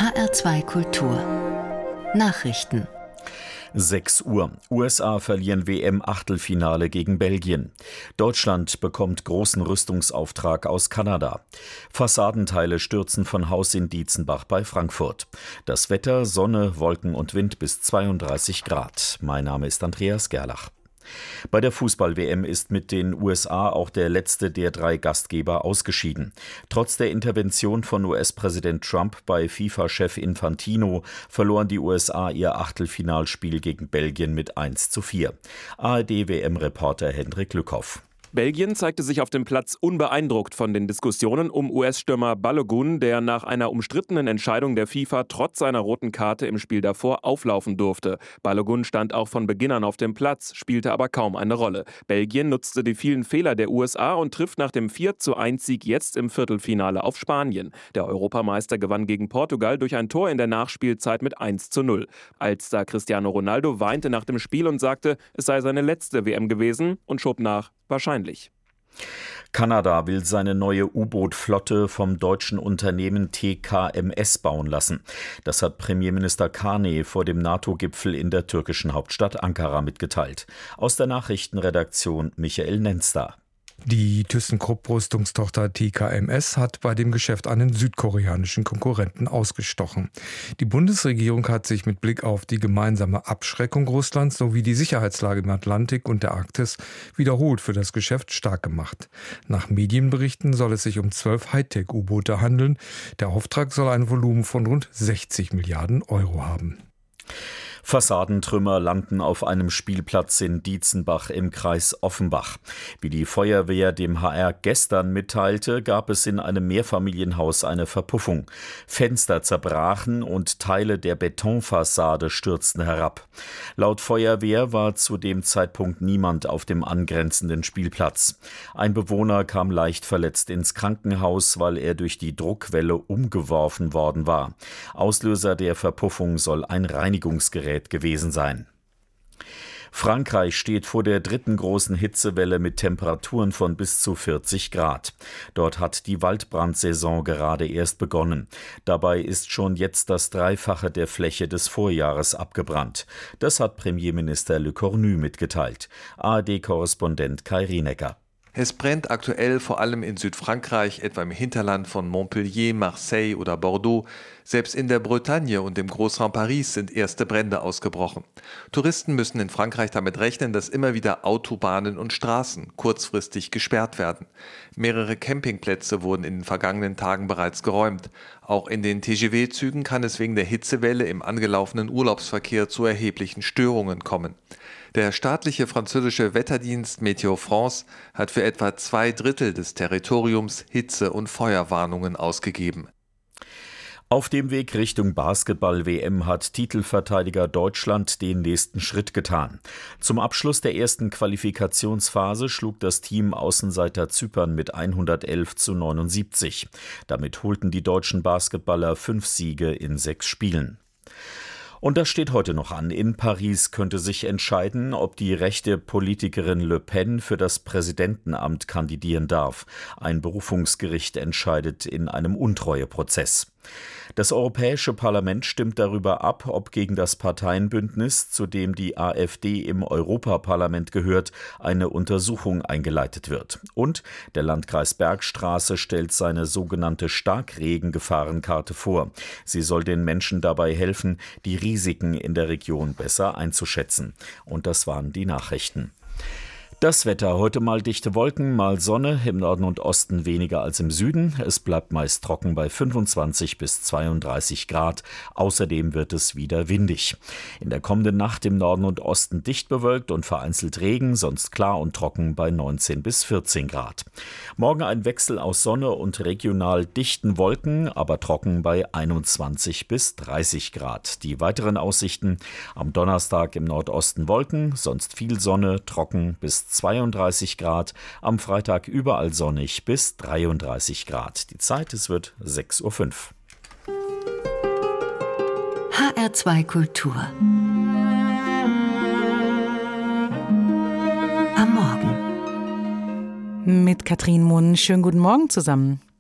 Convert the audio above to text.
HR2 Kultur Nachrichten 6 Uhr. USA verlieren WM-Achtelfinale gegen Belgien. Deutschland bekommt großen Rüstungsauftrag aus Kanada. Fassadenteile stürzen von Haus in Dietzenbach bei Frankfurt. Das Wetter: Sonne, Wolken und Wind bis 32 Grad. Mein Name ist Andreas Gerlach. Bei der Fußball-WM ist mit den USA auch der letzte der 3 Gastgeber ausgeschieden. Trotz der Intervention von US-Präsident Trump bei FIFA-Chef Infantino verloren die USA ihr Achtelfinalspiel gegen Belgien mit 1:4. ARD-WM-Reporter Hendrik Lückhoff. Belgien zeigte sich auf dem Platz unbeeindruckt von den Diskussionen um US-Stürmer Balogun, der nach einer umstrittenen Entscheidung der FIFA trotz seiner roten Karte im Spiel davor auflaufen durfte. Balogun stand auch von Beginn an auf dem Platz, spielte aber kaum eine Rolle. Belgien nutzte die vielen Fehler der USA und trifft nach dem 4:1-Sieg jetzt im Viertelfinale auf Spanien. Der Europameister gewann gegen Portugal durch ein Tor in der Nachspielzeit mit 1:0. Altstar Cristiano Ronaldo weinte nach dem Spiel und sagte, es sei seine letzte WM gewesen und schob nach: wahrscheinlich. Kanada will seine neue U-Boot-Flotte vom deutschen Unternehmen TKMS bauen lassen. Das hat Premierminister Carney vor dem NATO-Gipfel in der türkischen Hauptstadt Ankara mitgeteilt. Aus der Nachrichtenredaktion Michael Nenzda. Die ThyssenKrupp-Rüstungstochter TKMS hat bei dem Geschäft einen südkoreanischen Konkurrenten ausgestochen. Die Bundesregierung hat sich mit Blick auf die gemeinsame Abschreckung Russlands sowie die Sicherheitslage im Atlantik und der Arktis wiederholt für das Geschäft stark gemacht. Nach Medienberichten soll es sich um 12 Hightech-U-Boote handeln. Der Auftrag soll ein Volumen von rund 60 Milliarden Euro haben. Fassadentrümmer landen auf einem Spielplatz in Dietzenbach im Kreis Offenbach. Wie die Feuerwehr dem HR gestern mitteilte, gab es in einem Mehrfamilienhaus eine Verpuffung. Fenster zerbrachen und Teile der Betonfassade stürzten herab. Laut Feuerwehr war zu dem Zeitpunkt niemand auf dem angrenzenden Spielplatz. Ein Bewohner kam leicht verletzt ins Krankenhaus, weil er durch die Druckwelle umgeworfen worden war. Auslöser der Verpuffung soll ein Reinigungsgerät gewesen sein. Frankreich steht vor der 3. großen Hitzewelle mit Temperaturen von bis zu 40 Grad. Dort hat die Waldbrandsaison gerade erst begonnen. Dabei ist schon jetzt das Dreifache der Fläche des Vorjahres abgebrannt. Das hat Premierminister Le Cornu mitgeteilt. ARD-Korrespondent Kai Rienecker. Es brennt aktuell vor allem in Südfrankreich, etwa im Hinterland von Montpellier, Marseille oder Bordeaux. Selbst in der Bretagne und im Großraum Paris sind erste Brände ausgebrochen. Touristen müssen in Frankreich damit rechnen, dass immer wieder Autobahnen und Straßen kurzfristig gesperrt werden. Mehrere Campingplätze wurden in den vergangenen Tagen bereits geräumt. Auch in den TGV-Zügen kann es wegen der Hitzewelle im angelaufenen Urlaubsverkehr zu erheblichen Störungen kommen. Der staatliche französische Wetterdienst Météo France hat für etwa 2/3 des Territoriums Hitze- und Feuerwarnungen ausgegeben. Auf dem Weg Richtung Basketball-WM hat Titelverteidiger Deutschland den nächsten Schritt getan. Zum Abschluss der ersten Qualifikationsphase schlug das Team Außenseiter Zypern mit 111:79. Damit holten die deutschen Basketballer 5 Siege in 6 Spielen. Und das steht heute noch an. In Paris könnte sich entscheiden, ob die rechte Politikerin Le Pen für das Präsidentenamt kandidieren darf. Ein Berufungsgericht entscheidet in einem Untreueprozess. Das Europäische Parlament stimmt darüber ab, ob gegen das Parteienbündnis, zu dem die AfD im Europaparlament gehört, eine Untersuchung eingeleitet wird. Und der Landkreis Bergstraße stellt seine sogenannte Starkregen-Gefahrenkarte vor. Sie soll den Menschen dabei helfen, die Risiken in der Region besser einzuschätzen. Und das waren die Nachrichten. Das Wetter: heute mal dichte Wolken, mal Sonne, im Norden und Osten weniger als im Süden. Es bleibt meist trocken bei 25 bis 32 Grad. Außerdem wird es wieder windig. In der kommenden Nacht im Norden und Osten dicht bewölkt und vereinzelt Regen, sonst klar und trocken bei 19 bis 14 Grad. Morgen ein Wechsel aus Sonne und regional dichten Wolken, aber trocken bei 21 bis 30 Grad. Die weiteren Aussichten: am Donnerstag im Nordosten Wolken, sonst viel Sonne, trocken bis 32 Grad, am Freitag überall sonnig bis 33 Grad. Die Zeit: es wird 6:05 Uhr. HR2 Kultur am Morgen mit Katrin Munn. Schönen guten Morgen zusammen.